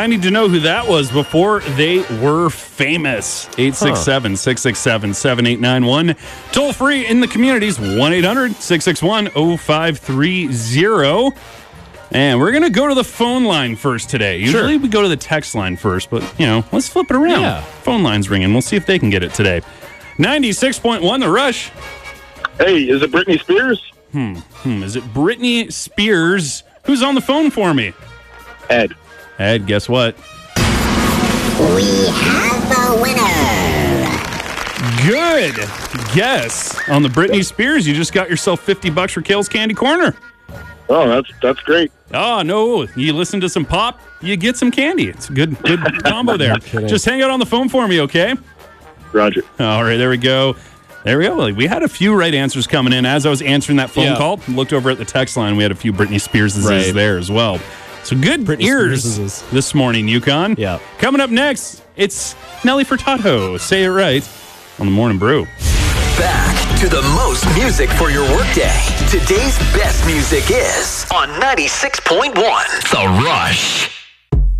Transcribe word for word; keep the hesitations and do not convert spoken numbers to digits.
I need to know who that was before they were famous. eight six seven, six six seven, seven eight nine one. Toll free in the communities, one eight hundred, six six one, oh five three oh. And we're going to go to the phone line first today. Usually Sure. we go to the text line first, but, you know, let's flip it around. Yeah. Phone line's ringing. We'll see if they can get it today. ninety-six point one, The Rush. Hey, is it Britney Spears? Hmm, is it Britney Spears? Who's on the phone for me? Ed. Ed, guess what? We have a winner. Good guess on the Britney Spears. You just got yourself fifty bucks for Kale's Candy Corner. Oh, that's that's great. Oh, no. You listen to some pop, you get some candy. It's a good, good combo there. Just hang out on the phone for me, okay? Roger. All right, there we go. There we go. We had a few right answers coming in. As I was answering that phone Yeah. call, looked over at the text line. We had a few Britney Spears' Right. there as well. So good Britney ears Spears' this morning, Yukon. Yeah. Coming up next, it's Nelly Furtado. Say it right on the Morning Brew. Back to the most music for your workday. Today's best music is on ninety-six point one The Rush.